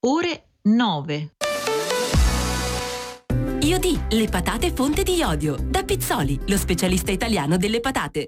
ore 9. IOD, le patate fonte di iodio. Da Pizzoli, lo specialista italiano delle patate.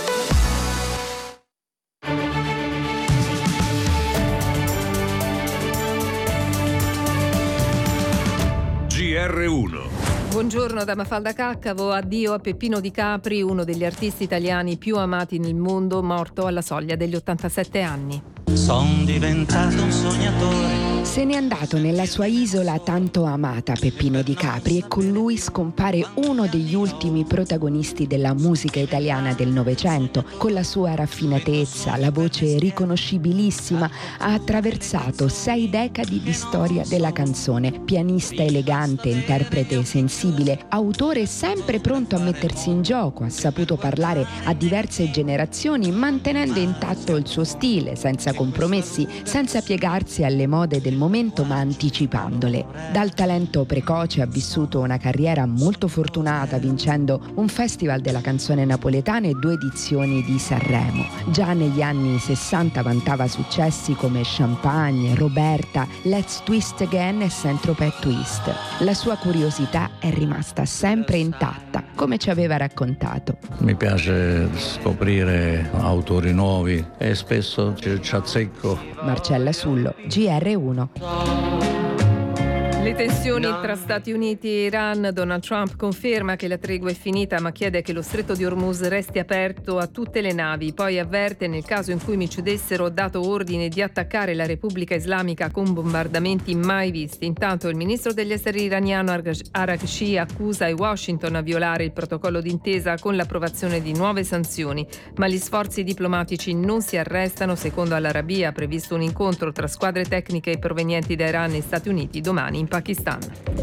GR1. Buongiorno da Mafalda Caccavo, addio a Peppino Di Capri, uno degli artisti italiani più amati nel mondo, morto alla soglia degli 87 anni. Son diventato un sognatore. Se n'è andato nella sua isola tanto amata Peppino Di Capri e con lui scompare uno degli ultimi protagonisti della musica italiana del Novecento. Con la sua raffinatezza, la voce riconoscibilissima, ha attraversato 6 decadi di storia della canzone. Pianista elegante, interprete sensibile, autore sempre pronto a mettersi in gioco, ha saputo parlare a diverse generazioni mantenendo intatto il suo stile, senza compromessi, senza piegarsi alle mode del momento ma anticipandole. Dal talento precoce ha vissuto una carriera molto fortunata, vincendo un festival della canzone napoletana e 2 edizioni di Sanremo. Già negli anni 60 vantava successi come Champagne, Roberta, Let's Twist Again e Saint-Tropez Twist. La sua curiosità è rimasta sempre intatta, come ci aveva raccontato. Mi piace scoprire autori nuovi e spesso ci azzecco. Marcella Sullo, GR1. Le tensioni tra Stati Uniti e Iran. Donald Trump conferma che la tregua è finita ma chiede che lo stretto di Hormuz resti aperto a tutte le navi. Poi avverte, nel caso in cui mi cedessero, ho dato ordine di attaccare la Repubblica Islamica con bombardamenti mai visti. Intanto il ministro degli esteri iraniano Araghchi accusa Washington a violare il protocollo d'intesa con l'approvazione di nuove sanzioni. Ma gli sforzi diplomatici non si arrestano. Secondo Al-Arabiya ha previsto un incontro tra squadre tecniche provenienti da Iran e Stati Uniti domani in Pakistan.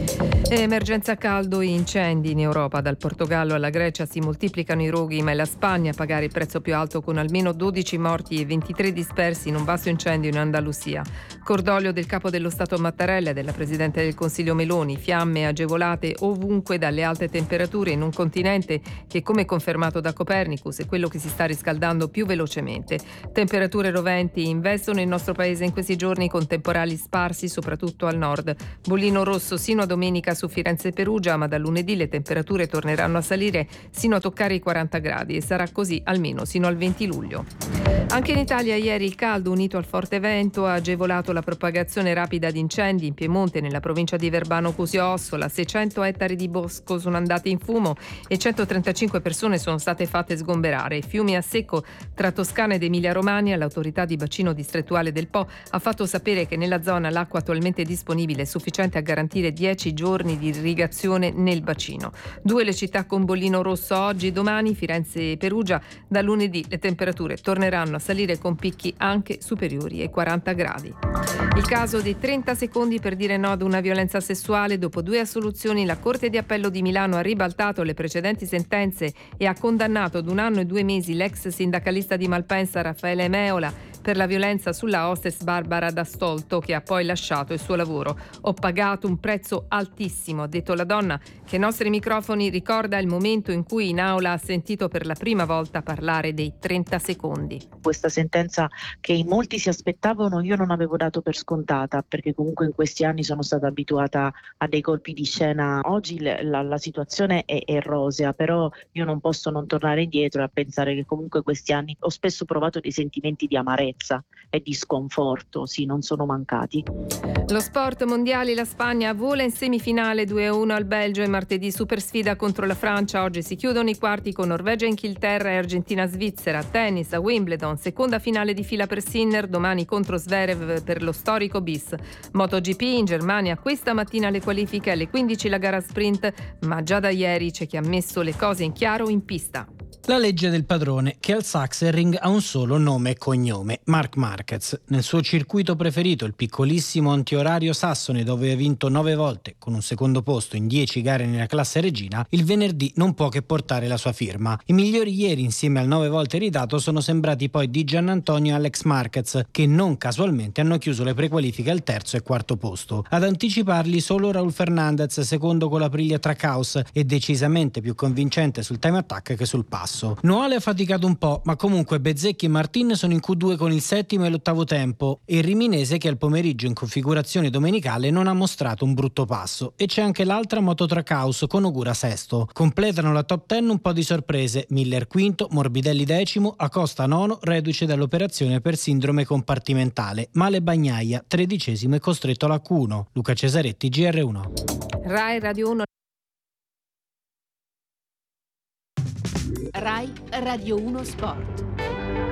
Emergenza caldo e incendi in Europa. Dal Portogallo alla Grecia si moltiplicano i roghi, ma è la Spagna a pagare il prezzo più alto, con almeno 12 morti e 23 dispersi in un vasto incendio in Andalusia. Cordoglio del capo dello Stato Mattarella e della Presidente del Consiglio Meloni. Fiamme agevolate ovunque dalle alte temperature in un continente che, come confermato da Copernicus, è quello che si sta riscaldando più velocemente. Temperature roventi investono il nostro paese in questi giorni, con temporali sparsi soprattutto al nord. Bollino rosso sino a domenica su Firenze e Perugia, ma da lunedì le temperature torneranno a salire sino a toccare i 40 gradi e sarà così almeno sino al 20 luglio. Anche in Italia ieri il caldo, unito al forte vento, ha agevolato la propagazione rapida di incendi in Piemonte, nella provincia di Verbano-Cusio-Ossola. 600 ettari di bosco sono andati in fumo e 135 persone sono state fatte sgomberare. Fiumi a secco tra Toscana ed Emilia-Romagna. L'autorità di bacino distrettuale del Po ha fatto sapere che nella zona l'acqua attualmente disponibile è sufficiente a garantire 10 giorni di irrigazione nel bacino. 2 le città con bollino rosso oggi e domani, Firenze e Perugia. Da lunedì le temperature torneranno a salire con picchi anche superiori ai 40 gradi. Il caso dei 30 secondi per dire no ad una violenza sessuale. Dopo 2 assoluzioni, la Corte di Appello di Milano ha ribaltato le precedenti sentenze e ha condannato ad 1 anno e 2 mesi l'ex sindacalista di Malpensa Raffaele Meola per la violenza sulla hostess Barbara D'Astolto, che ha poi lasciato il suo lavoro. Ho pagato un prezzo altissimo, ha detto la donna, che ai nostri microfoni ricorda il momento in cui in aula ha sentito per la prima volta parlare dei 30 secondi. Questa sentenza che in molti si aspettavano io non avevo dato per scontata, perché comunque in questi anni sono stata abituata a dei colpi di scena. Oggi la situazione è rosea, però io non posso non tornare indietro e a pensare che comunque questi anni ho spesso provato dei sentimenti di amarezza e di sconforto, sì, non sono mancati. Lo sport mondiali, la Spagna vola in semifinale 2-1 al Belgio e martedì super sfida contro la Francia. Oggi si chiudono i quarti con Norvegia, Inghilterra e Argentina-Svizzera. Tennis a Wimbledon, seconda finale di fila per Sinner, domani contro Zverev per lo storico bis. MotoGP in Germania, questa mattina le qualifiche, alle 15 la gara sprint, ma già da ieri c'è chi ha messo le cose in chiaro in pista. La legge del padrone, che al Sachsenring ha un solo nome e cognome, Marc Marquez. Nel suo circuito preferito, il piccolissimo antiorario Sassone, dove ha vinto 9 volte, con un secondo posto in 10 gare nella classe regina, il venerdì non può che portare la sua firma. I migliori ieri, insieme al 9 volte ritato, sono sembrati poi Di Giannantonio e Alex Marquez, che non casualmente hanno chiuso le prequalifiche al 3° e 4° posto. Ad anticiparli solo Raul Fernandez, secondo con la Aprilia Trackhouse, e decisamente più convincente sul time attack che sul passo. passo. Noale ha faticato un po', ma comunque Bezzecchi e Martin sono in Q2 con il settimo e l'ottavo tempo, e il riminese che al pomeriggio in configurazione domenicale non ha mostrato un brutto passo. E c'è anche l'altra Moto Trackhouse con Ogura sesto. Completano la top 10 un po' di sorprese: Miller quinto, Morbidelli decimo, Acosta nono, reduce dall'operazione per sindrome compartimentale. Male Bagnaia, tredicesimo e costretto alla Q1. Luca Cesaretti, GR1. Rai Radio 1. Rai Radio 1 Sport.